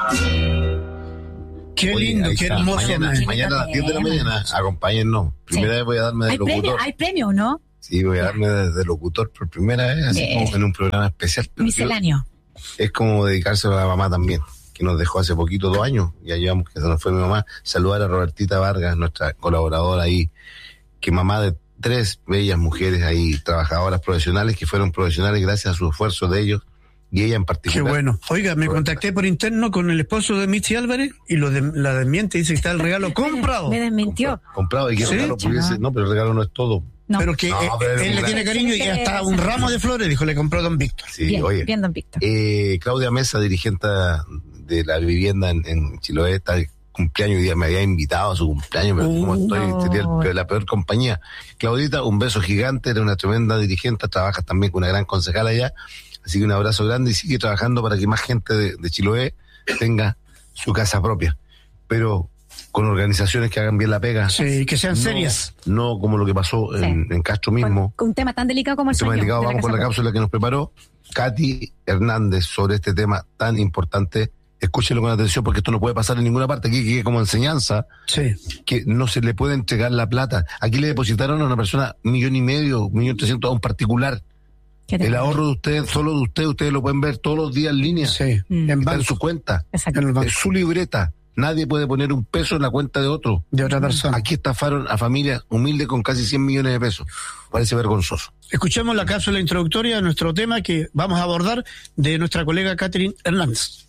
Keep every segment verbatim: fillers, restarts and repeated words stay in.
Qué lindo, Oye, qué está. hermoso. Mañana, man. mañana a las diez de la mañana, acompáñennos. Primera Sí. vez voy a darme de Hay locutor. premio, hay premio, ¿no? Sí, voy a darme de, de locutor por primera vez, así Bien. como en un programa especial. Pero Misceláneo. yo- es como dedicarse a la mamá también, que nos dejó hace poquito, dos años. Ya llevamos que se nos fue mi mamá. Saludar a Robertita Vargas, nuestra colaboradora ahí, que mamá de tres bellas mujeres ahí, trabajadoras profesionales, que fueron profesionales gracias a su esfuerzo de ellos, y ella en Qué particular. bueno. Oiga, me Roberta. contacté por interno con el esposo de Mitzi Álvarez y lo de, la desmiente, dice que está el regalo comprado. Me desmintió. Comprado, y que Sí, regalo pudiese- no, pero el regalo no es todo. No. Pero que No, eh, pero él le claro. tiene cariño y hasta un ramo de flores, dijo, le compró Don Víctor. Sí, bien, oye. bien, don Víctor. Eh, Claudia Mesa, dirigente de la vivienda en, en Chiloé, está de cumpleaños hoy día, me había invitado a su cumpleaños, pero como Uh, estoy, no. sería el peor- la peor compañía. Claudita, un beso gigante, eres una tremenda dirigente, trabajas también con una gran concejala allá, así que un abrazo grande y sigue trabajando para que más gente de, de Chiloé tenga su casa propia, pero con organizaciones que hagan bien la pega. Sí, que sean No- serias. No como lo que pasó en, en Castro mismo. Con un tema tan delicado como el Tema sueño delicado, de la vamos con la Casa cápsula que nos preparó Katy Hernández sobre este tema tan importante. Escúchelo con atención porque esto no puede pasar en ninguna parte. Aquí que como enseñanza, Sí. que no se le puede entregar la plata. Aquí le depositaron a una persona un millón y medio, un millón trescientos a un particular. ¿Qué te El parece? ahorro de ustedes, solo de ustedes, ustedes lo pueden ver todos los días en línea. Sí. Mm. En Está banco, en su cuenta, Exacto. en el banco es su libreta. Nadie puede poner un peso en la cuenta de otro. de otra persona. Aquí estafaron a familias humildes con casi cien millones de pesos. Parece vergonzoso. Escuchemos la cápsula introductoria de nuestro tema que vamos a abordar de nuestra colega Catherine Hernández.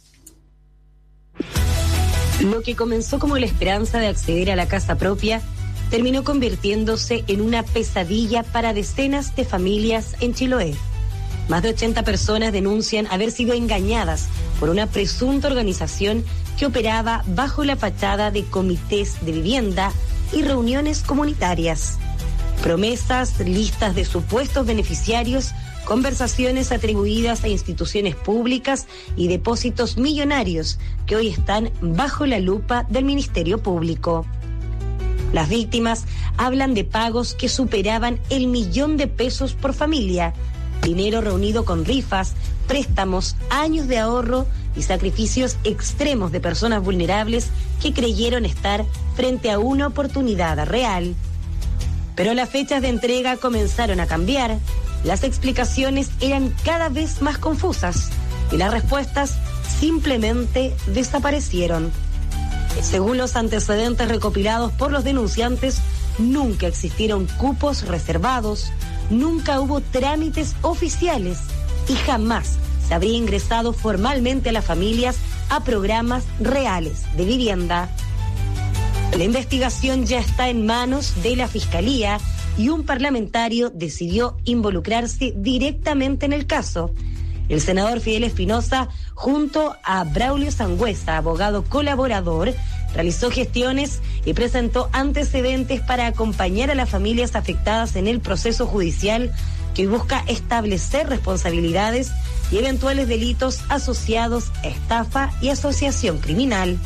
Lo que comenzó como la esperanza de acceder a la casa propia terminó convirtiéndose en una pesadilla para decenas de familias en Chiloé. Más de ochenta personas denuncian haber sido engañadas por una presunta organización que operaba bajo la fachada de comités de vivienda y reuniones comunitarias. Promesas, listas de supuestos beneficiarios, conversaciones atribuidas a instituciones públicas y depósitos millonarios que hoy están bajo la lupa del Ministerio Público. Las víctimas hablan de pagos que superaban el millón de pesos por familia, dinero reunido con rifas, préstamos, años de ahorro y sacrificios extremos de personas vulnerables que creyeron estar frente a una oportunidad real. Pero las fechas de entrega comenzaron a cambiar, las explicaciones eran cada vez más confusas y las respuestas simplemente desaparecieron. Según los antecedentes recopilados por los denunciantes, nunca existieron cupos reservados, nunca hubo trámites oficiales y jamás se habría ingresado formalmente a las familias a programas reales de vivienda. La investigación ya está en manos de la Fiscalía y un parlamentario decidió involucrarse directamente en el caso. El senador Fidel Espinosa, junto a Braulio Sangüesa, abogado colaborador, realizó gestiones y presentó antecedentes para acompañar a las familias afectadas en el proceso judicial que busca establecer responsabilidades y eventuales delitos asociados a estafa y asociación criminal.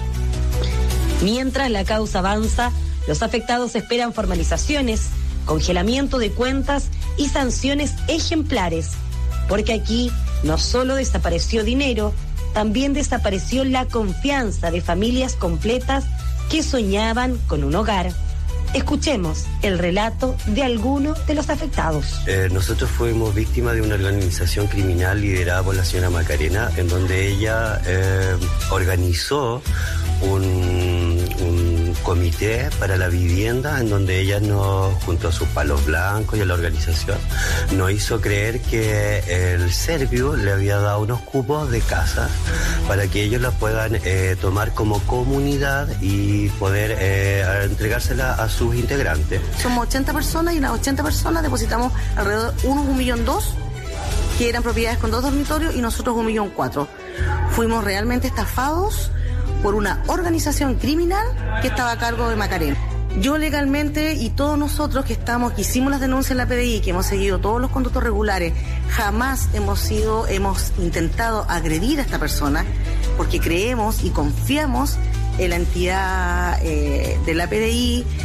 Mientras la causa avanza, los afectados esperan formalizaciones, congelamiento de cuentas y sanciones ejemplares, porque aquí no solo desapareció dinero, también desapareció la confianza de familias completas que soñaban con un hogar. Escuchemos el relato de algunos de los afectados. Eh, nosotros fuimos víctimas de una organización criminal liderada por la señora Macarena, en donde ella eh, organizó un, un comité para la vivienda, en donde ella nos, junto a sus palos blancos y a la organización, nos hizo creer que el Serviu le había dado unos cupos de casas para que ellos las puedan eh, tomar como comunidad y poder eh, entregársela a sus integrantes. Somos ochenta personas y en las ochenta personas depositamos alrededor, unos un millón dos, que eran propiedades con dos dormitorios, y nosotros un millón cuatro. Fuimos realmente estafados por una organización criminal que estaba a cargo de Macarena. Yo legalmente y todos nosotros que estamos, que hicimos las denuncias en la P D I, que hemos seguido todos los conductos regulares, jamás hemos sido, hemos intentado agredir a esta persona, porque creemos y confiamos en la entidad eh, de la P D I,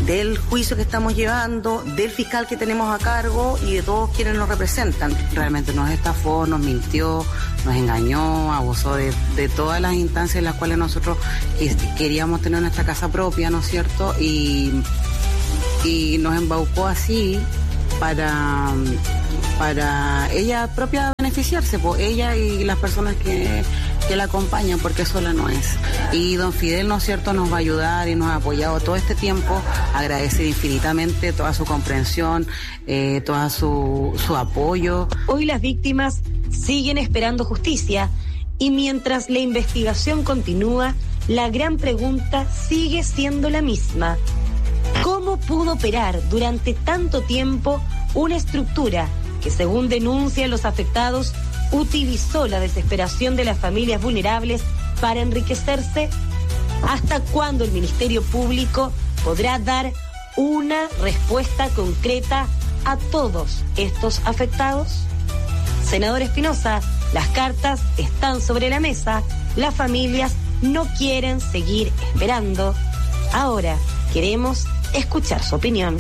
del juicio que estamos llevando, del fiscal que tenemos a cargo y de todos quienes nos representan. Realmente nos estafó, nos mintió, nos engañó, abusó de, de todas las instancias en las cuales nosotros queríamos tener nuestra casa propia, ¿no es cierto? Y, y nos embaucó así para, para ella propia beneficiarse, pues ella y las personas que, que la acompañan, porque sola no es. Y don Fidel, ¿no es cierto?, nos va a ayudar y nos ha apoyado todo este tiempo. Agradecer infinitamente toda su comprensión, eh, todo su, su apoyo. Hoy las víctimas siguen esperando justicia y mientras la investigación continúa, la gran pregunta sigue siendo la misma. ¿Cómo pudo operar durante tanto tiempo una estructura que, según denuncian los afectados, utilizó la desesperación de las familias vulnerables para enriquecerse? ¿Hasta cuándo el Ministerio Público podrá dar una respuesta concreta a todos estos afectados? Senador Espinosa, las cartas están sobre la mesa, las familias no quieren seguir esperando. Ahora queremos escuchar su opinión.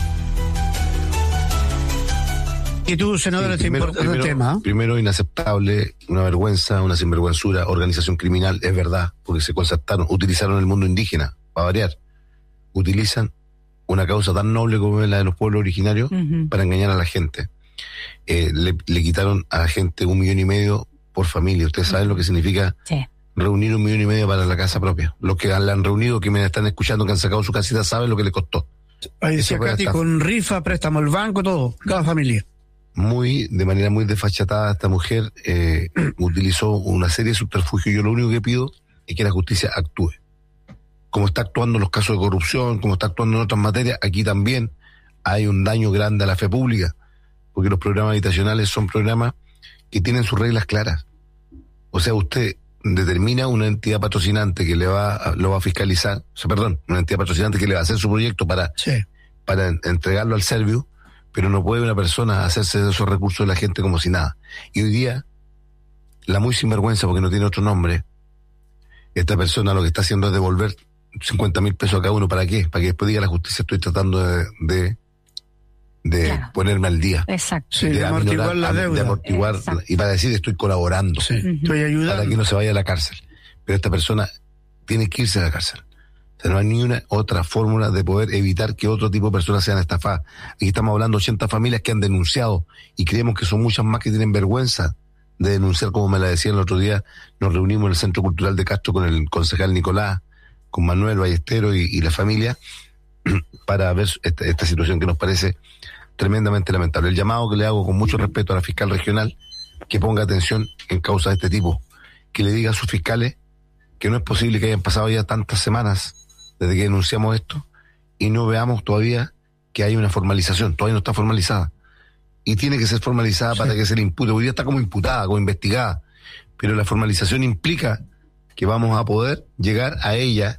Y tú, senador, Sí, este primero, importante primero, tema. primero, inaceptable, una vergüenza, una sinvergüenzura, organización criminal, es verdad, porque se concertaron, utilizaron el mundo indígena, para variar. Utilizan una causa tan noble como es la de los pueblos originarios Uh-huh. para engañar a la gente. Eh, le, le quitaron a la gente un millón y medio por familia. Ustedes saben lo que significa Sí. reunir un millón y medio para la casa propia. Los que la han reunido, que me están escuchando, que han sacado su casita, saben lo que le costó. Ahí decía Eso fue Katy, estafa. con rifa, préstamo el banco, todo, cada familia. Muy, de manera muy desfachatada, esta mujer eh, utilizó una serie de subterfugios. Yo lo único que pido es que la justicia actúe. Como está actuando en los casos de corrupción, como está actuando en otras materias, aquí también hay un daño grande a la fe pública, porque los programas habitacionales son programas que tienen sus reglas claras. O sea, usted determina una entidad patrocinante que le va a, lo va a fiscalizar, o sea, perdón, una entidad patrocinante que le va a hacer su proyecto para, Sí. para en- entregarlo al Serviu, pero no puede una persona hacerse de esos recursos de la gente como si nada. Y hoy día, la muy sinvergüenza, porque no tiene otro nombre, esta persona lo que está haciendo es devolver cincuenta mil pesos a cada uno. ¿Para qué? Para que después diga la justicia, estoy tratando de, de, de Claro. ponerme al día. Exacto. Sí, de amortiguar aminorar- la de deuda. amortiguar, Exacto. y para decir estoy colaborando, Sí, Ujú. estoy ayudando. para que no se vaya a la cárcel. Pero esta persona tiene que irse a la cárcel. O sea, no hay ni una otra fórmula de poder evitar que otro tipo de personas sean estafadas. Aquí estamos hablando de ochenta familias que han denunciado y creemos que son muchas más que tienen vergüenza de denunciar, como me la decía el otro día. Nos reunimos en el Centro Cultural de Castro con el concejal Nicolás, con Manuel Ballestero y, y la familia para ver esta, esta situación que nos parece tremendamente lamentable. El llamado que le hago con mucho respeto a la fiscal regional, que ponga atención en causas de este tipo, que le diga a sus fiscales que no es posible que hayan pasado ya tantas semanas desde que denunciamos esto y no veamos todavía que hay una formalización. Todavía no está formalizada y tiene que ser formalizada Sí. para que se le impute. Hoy día está como imputada, como investigada, pero la formalización implica que vamos a poder llegar a ella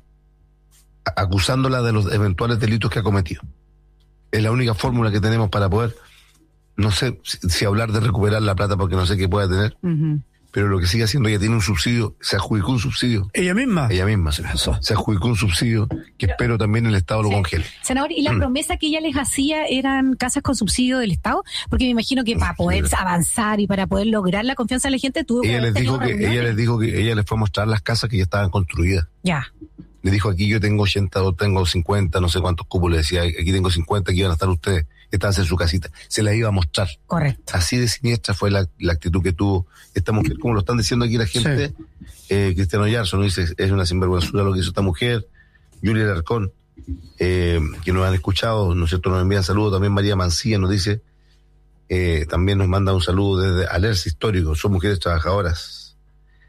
a- acusándola de los eventuales delitos que ha cometido. Es la única fórmula que tenemos para poder, no sé si, si hablar de recuperar la plata, porque no sé qué pueda tener, Ujú. pero lo que sigue haciendo, ella tiene un subsidio, se adjudicó un subsidio, Ella misma. ella misma se, Eso. se adjudicó un subsidio que espero también el Estado lo Sí. congele. Senador, ¿y la Mm. promesa que ella les hacía eran casas con subsidio del Estado? Porque me imagino que para poder Sí. avanzar y para poder lograr la confianza de la gente, tuvo que Ella haber les dijo tenido que ella reuniones. les dijo que ella les fue a mostrar las casas que ya estaban construidas. Ya. Le dijo, aquí yo tengo ochenta, o tengo cincuenta, no sé cuántos cupos, le decía, aquí tengo cincuenta, aquí van a estar ustedes, estaban en su casita. Se las iba a mostrar. Correcto. Así de siniestra fue la, la actitud que tuvo esta mujer, como lo están diciendo aquí la gente. eh, Cristiano Yarzo nos dice, es una sinvergüenzura lo que hizo esta mujer. Julia Alarcón, eh, que nos han escuchado, ¿no es cierto?, nos envían saludos. También María Mancilla nos dice, eh, también nos manda un saludo desde Alerce Histórico, son mujeres trabajadoras.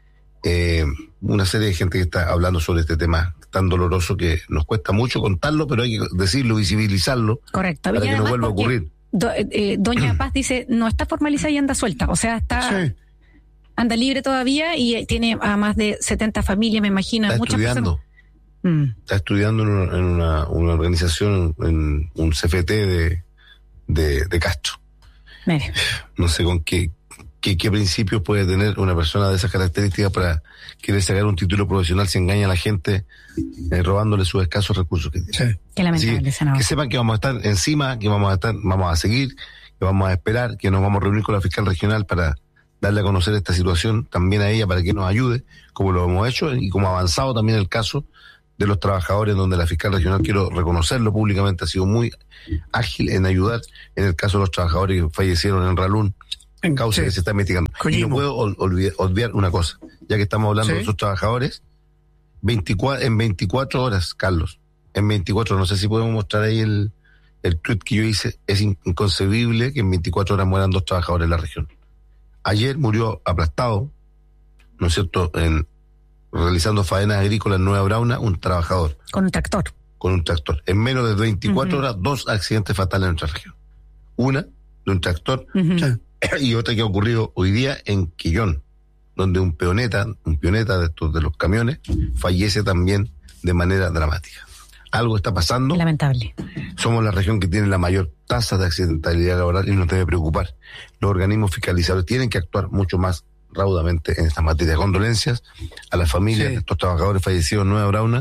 Eh, una serie de gente que está hablando sobre este tema tan doloroso que nos cuesta mucho contarlo, pero hay que decirlo, visibilizarlo, Correcto. para Y que no además vuelva a porque ocurrir. do- eh, Doña Paz dice, no está formalizada y anda suelta. O sea, está Sí. anda libre todavía y eh, tiene a más de setenta familias, me imagino. Está muchas estudiando. personas. Mm. Está estudiando en una, en una, una organización, en un C F T de, de, de Castro. Mire. No sé con qué, ¿Qué, qué principios puede tener una persona de esas características para querer sacar un título profesional si engaña a la gente eh, robándole sus escasos recursos que tiene? Sí. Qué lamentable, Así que sepan que vamos a estar encima, que vamos a estar, vamos a seguir, que vamos a esperar, que nos vamos a reunir con la fiscal regional para darle a conocer esta situación también a ella para que nos ayude, como lo hemos hecho y como ha avanzado también el caso de los trabajadores, donde la fiscal regional, quiero reconocerlo públicamente, ha sido muy ágil en ayudar en el caso de los trabajadores que fallecieron en Ralún, en causa sí. que se está investigando. Coñimo. Y no puedo ol- olvidar, olvidar una cosa, ya que estamos hablando Sí. de esos trabajadores, veinticuatro, en veinticuatro horas, Carlos, en veinticuatro, no sé si podemos mostrar ahí el, el tweet que yo hice, es in- inconcebible que en veinticuatro horas mueran dos trabajadores en la región. Ayer murió aplastado, ¿no es cierto?, en, realizando faenas agrícolas en Nueva Brauna, un trabajador Con un tractor. con un tractor. En menos de veinticuatro Uh-huh. horas, dos accidentes fatales en nuestra región. Una de un tractor Ujú. Sí. y otra que ha ocurrido hoy día en Quillón, donde un peoneta, un pioneta de estos de los camiones, fallece también de manera dramática. Algo está pasando. Lamentable. Somos la región que tiene la mayor tasa de accidentalidad laboral y nos debe preocupar. Los organismos fiscalizadores tienen que actuar mucho más raudamente en esta materia. Condolencias a las familias Sí. de estos trabajadores fallecidos en Nueva Brauna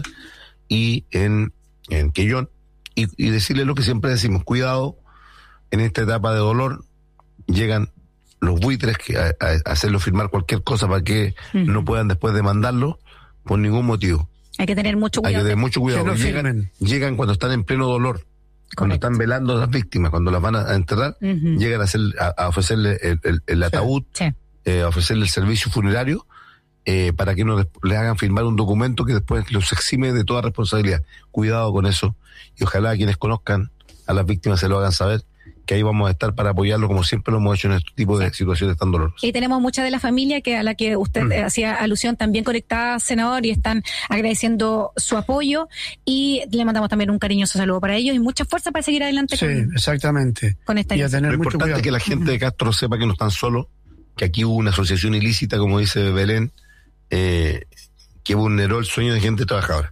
y en, en Quillón, y, y decirles lo que siempre decimos: cuidado, en esta etapa de dolor llegan los buitres que a, a, a hacerlo firmar cualquier cosa para que Ujú. no puedan después demandarlo por ningún motivo. Hay que tener mucho Hay que cuidado. tener mucho cuidado. Que no porque llegan, firmen. llegan cuando están en pleno dolor, cuando Correcto. están velando a las víctimas, cuando las van a, a enterrar, Ujú. llegan a, hacer, a, a ofrecerle el, el, el ataúd, Sí. eh, a ofrecerle el servicio funerario, eh, para que no les, les hagan firmar un documento que después los exime de toda responsabilidad. Cuidado con eso, y ojalá quienes conozcan a las víctimas se lo hagan saber, que ahí vamos a estar para apoyarlo como siempre lo hemos hecho en este tipo de situaciones tan dolorosas. Y tenemos mucha de la familia que a la que usted Mm. eh, hacía alusión también conectada, senador, y están agradeciendo su apoyo, y le mandamos también un cariñoso saludo para ellos y mucha fuerza para seguir adelante Sí, con, exactamente. con esta Y a iniciativa. tener Lo mucho importante cuidado. es que la gente de Castro sepa que no están solos, que aquí hubo una asociación ilícita, como dice Belén, eh, que vulneró el sueño de gente trabajadora.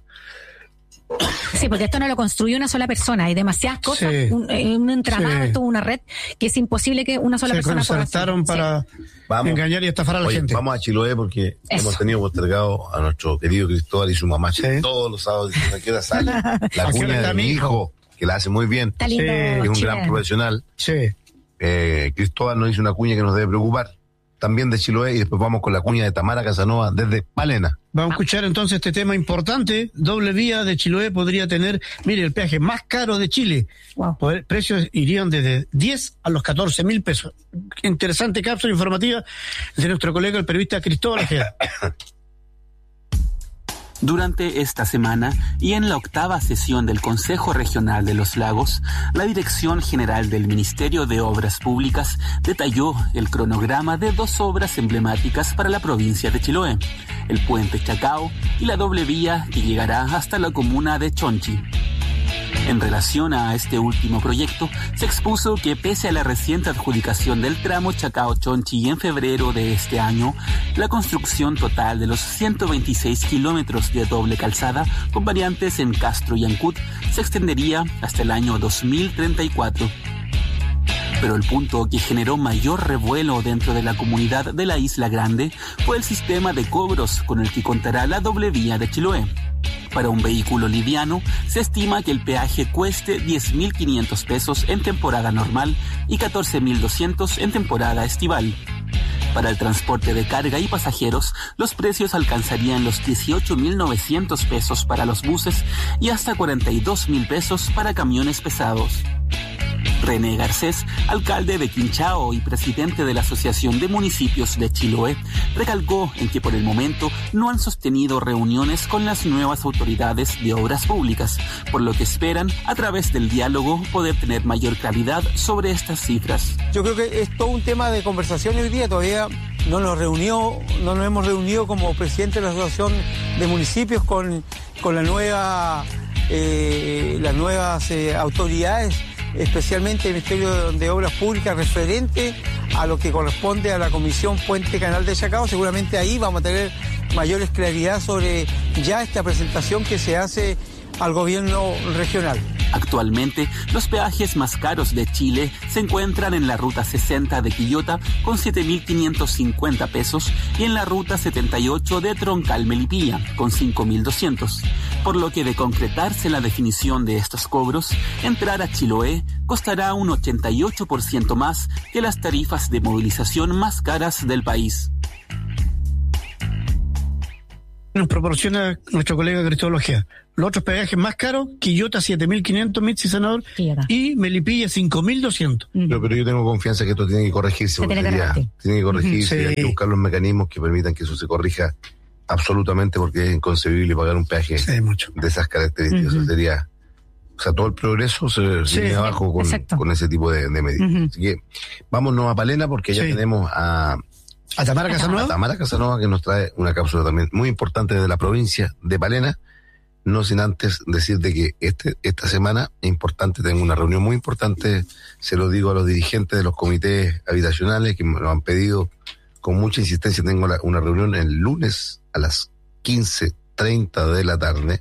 Sí, porque esto no lo construye una sola persona, hay demasiadas cosas, Sí. un, eh, un entramado, Sí. toda una red, que es imposible que una sola Se persona pueda hacer. concertaron para Vamos. engañar y estafar a la Oye, gente. vamos a Chiloé porque Eso. hemos tenido postergado a nuestro querido Cristóbal y su mamá. Sí. Todos los sábados dicen, ¿a qué hora sale? La ¿A qué hora cuña está de mi mi hijo? hijo, que la hace muy bien. Está lindo. Sí, Es un Chile. gran profesional. Sí. Eh, Cristóbal nos hizo una cuña que nos debe preocupar. También de Chiloé, y después vamos con la cuña de Tamara Casanova desde Palena. Vamos a escuchar entonces este tema importante. Doble vía de Chiloé podría tener, mire, el peaje más caro de Chile. Wow. Poder- precios irían desde diez a los catorce mil pesos. Interesante cápsula informativa de nuestro colega, el periodista Cristóbal Ojeda. Durante esta semana y en la octava sesión del Consejo Regional de los Lagos, la Dirección General del Ministerio de Obras Públicas detalló el cronograma de dos obras emblemáticas para la provincia de Chiloé, el puente Chacao y la doble vía que llegará hasta la comuna de Chonchi. En relación a este último proyecto, se expuso que pese a la reciente adjudicación del tramo Chacao-Chonchi en febrero de este año, la construcción total de los ciento veintiséis kilómetros de doble calzada con variantes en Castro y Ancud se extendería hasta el año dos mil treinta y cuatro. Pero el punto que generó mayor revuelo dentro de la comunidad de la Isla Grande fue el sistema de cobros con el que contará la doble vía de Chiloé. Para un vehículo liviano, se estima que el peaje cueste diez mil quinientos pesos en temporada normal y catorce mil doscientos en temporada estival. Para el transporte de carga y pasajeros, los precios alcanzarían los dieciocho mil novecientos pesos para los buses y hasta cuarenta y dos mil pesos para camiones pesados. René Garcés, alcalde de Quinchao y presidente de la Asociación de Municipios de Chiloé, recalcó en que por el momento no han sostenido reuniones con las nuevas autoridades de obras públicas, por lo que esperan, a través del diálogo, poder tener mayor claridad sobre estas cifras. Yo creo que es todo un tema de conversación hoy día, todavía no nos reunió, no nos hemos reunido como presidente de la Asociación de Municipios con, con la nueva, eh, las nuevas eh, autoridades, especialmente el Ministerio de Obras Públicas, referente a lo que corresponde a la Comisión Puente Canal de Chacao. Seguramente ahí vamos a tener mayores claridad sobre ya esta presentación que se hace al gobierno regional. Actualmente, los peajes más caros de Chile se encuentran en la ruta sesenta de Quillota con siete mil quinientos cincuenta pesos y en la ruta setenta y ocho de Troncal-Melipilla con cinco mil doscientos. Por lo que de concretarse la definición de estos cobros, entrar a Chiloé costará un ochenta y ocho por ciento más que las tarifas de movilización más caras del país. Nos proporciona nuestro colega Cristóbal Ojea. Los otros peajes más caros, Quillota siete mil quinientos, Mitzi Senador, y Melipilla cinco mil doscientos. Uh-huh. No, pero yo tengo confianza que esto tiene que corregirse. Se tiene que, ya, tiene que corregirse, uh-huh. sí. Hay que buscar los mecanismos que permitan que eso se corrija absolutamente, porque es inconcebible pagar un peaje sí, de esas características. Uh-huh. Eso sería, o sea, todo el progreso se sí, viene abajo con, con ese tipo de, de medidas. Uh-huh. Así que vámonos a Palena, porque ya sí. tenemos a... ¿A Tamara Casanova? A Tamara Casanova, que nos trae una cápsula también muy importante de la provincia de Palena. No sin antes decirte que este, esta semana es importante, tengo una reunión muy importante, se lo digo a los dirigentes de los comités habitacionales que me lo han pedido con mucha insistencia. Tengo la, una reunión el lunes a las quince treinta de la tarde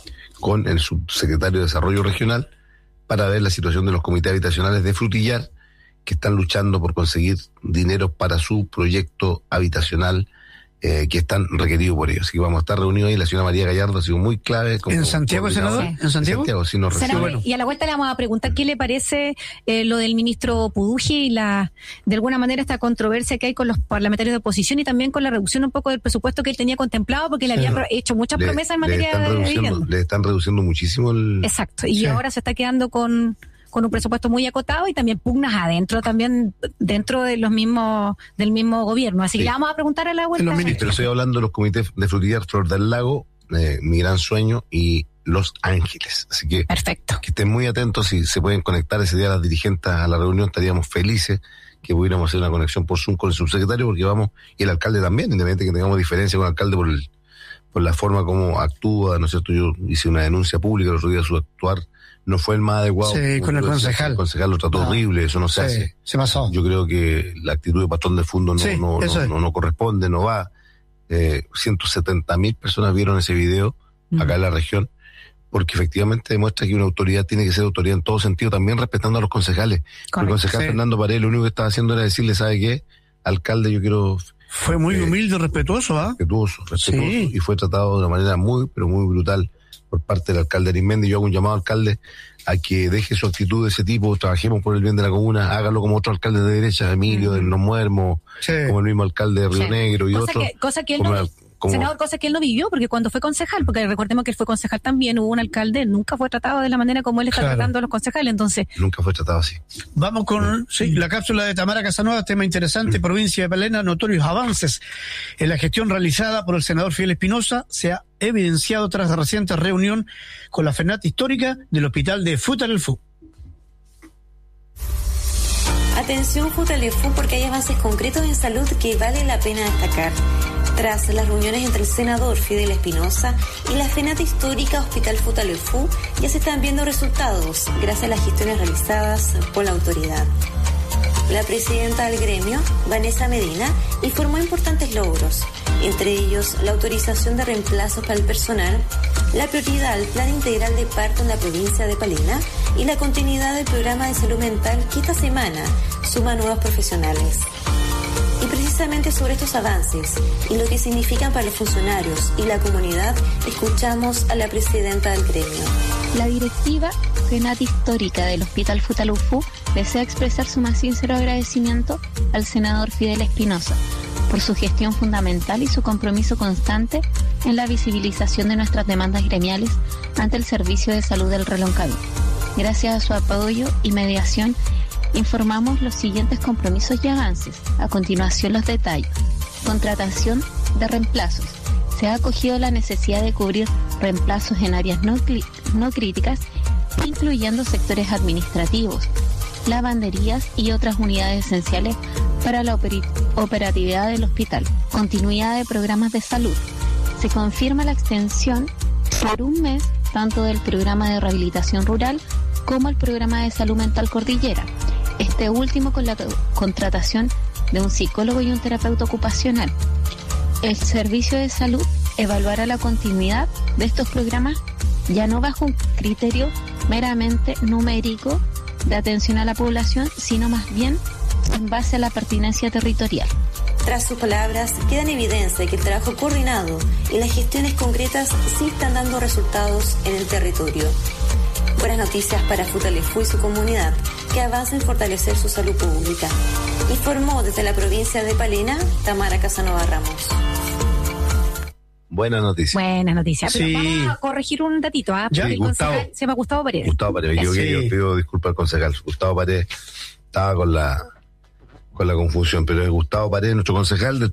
con el subsecretario de Desarrollo Regional para ver la situación de los comités habitacionales de Frutillar, que están luchando por conseguir dinero para su proyecto habitacional, eh, que están requeridos por ellos. Así que vamos a estar reunidos ahí. La señora María Gallardo ha sido muy clave. Como, ¿En Santiago, senador? Sí. ¿En Santiago? En Santiago, sí, nos recibe. Bueno. Y a la vuelta le vamos a preguntar qué le parece eh, lo del ministro Puduji y la, de alguna manera, esta controversia que hay con los parlamentarios de oposición y también con la reducción un poco del presupuesto que él tenía contemplado, porque le sí. había hecho muchas le, promesas en materia de vivienda. Le están reduciendo muchísimo el... Exacto. Y sí. ahora se está quedando con... con un presupuesto muy acotado y también pugnas adentro, también dentro de los mismos, del mismo gobierno. Así sí. que le vamos a preguntar a la vuelta. Los ministros, estoy hablando de los comités de Frutillar, Flor del Lago, eh, Mi Gran Sueño y Los Ángeles. Así que, perfecto. Que estén muy atentos. Si se pueden conectar ese día las dirigentes a la reunión, estaríamos felices que pudiéramos hacer una conexión por Zoom con el subsecretario, porque vamos, y el alcalde también, independientemente que tengamos diferencia con el alcalde por el, por la forma como actúa, ¿no es cierto? Yo hice una denuncia pública el otro día, su actuar no fue el más adecuado. Sí, con el concejal. El concejal lo trató no. horrible, eso no se sí, hace. Se pasó. Yo creo que la actitud de patrón de fondo no, sí, no, no, no, no corresponde, no va. Eh, ciento setenta mil personas vieron ese video mm. acá en la región, porque efectivamente demuestra que una autoridad tiene que ser autoridad en todo sentido, también respetando a los concejales. Correcto, el concejal sí. Fernando Paredes lo único que estaba haciendo era decirle, ¿sabe qué? Alcalde, yo quiero... Fue muy eh, humilde, respetuoso, ¿ah? ¿eh? Respetuoso, respetuoso, sí. Y fue tratado de una manera muy, pero muy brutal por parte del alcalde Arismendi. Yo hago un llamado al alcalde a que deje su actitud de ese tipo, trabajemos por el bien de la comuna, hágalo como otro alcalde de derecha, Emilio, mm. del No Muermo, sí. como el mismo alcalde de Río sí. Negro y cosa otros. Que, cosa que él no... Como... Senador, cosa que él no vivió, porque cuando fue concejal, porque recordemos que él fue concejal también, hubo un alcalde, nunca fue tratado de la manera como él está claro. tratando a los concejales, entonces... Nunca fue tratado así. Vamos con sí, la cápsula de Tamara Casanova, tema interesante, provincia de Palena, notorios avances en la gestión realizada por el senador Fidel Espinosa, se ha evidenciado tras la reciente reunión con la FENAT histórica del hospital de Futalefú. Atención Futalefú, porque hay avances concretos en salud que vale la pena destacar. Tras las reuniones entre el senador Fidel Espinosa y la FENAT histórica Hospital Futalefú, ya se están viendo resultados gracias a las gestiones realizadas por la autoridad. La presidenta del gremio, Vanessa Medina, informó importantes logros, entre ellos la autorización de reemplazos para el personal, la prioridad al plan integral de parto en la provincia de Palena y la continuidad del programa de salud mental que esta semana suma nuevos profesionales. Y precisamente sobre estos avances y lo que significan para los funcionarios y la comunidad, escuchamos a la presidenta del gremio. La directiva FENAT histórica del Hospital Futalefú desea expresar su más sincero agradecimiento al senador Fidel Espinosa por su gestión fundamental y su compromiso constante en la visibilización de nuestras demandas gremiales ante el Servicio de Salud del Reloncaví. Gracias a su apoyo y mediación, informamos los siguientes compromisos y avances. A continuación los detalles. Contratación de reemplazos. Se ha acogido la necesidad de cubrir reemplazos en áreas no, no críticas, incluyendo sectores administrativos, lavanderías y otras unidades esenciales para la oper- operatividad del hospital. Continuidad de programas de salud. Se confirma la extensión por un mes tanto del programa de rehabilitación rural como el programa de salud mental Cordillera. Este último con la contratación de un psicólogo y un terapeuta ocupacional. El Servicio de Salud evaluará la continuidad de estos programas ya no bajo un criterio meramente numérico de atención a la población, sino más bien en base a la pertinencia territorial. Tras sus palabras, queda en evidencia que el trabajo coordinado y las gestiones concretas sí están dando resultados en el territorio. Buenas noticias para Futaleufú y su comunidad, que avanza en fortalecer su salud pública. Informó desde la provincia de Palena, Tamara Casanova Ramos. Buena noticia. Buena noticia. Pero Sí. vamos a corregir un datito, ¿ah? Ya, Porque el Gustavo. concejal se llama Gustavo Paredes. Gustavo Paredes, me equivoqué, Sí. yo pido disculpas al concejal. Gustavo Paredes estaba con la con la confusión, pero es Gustavo Paredes, nuestro concejal del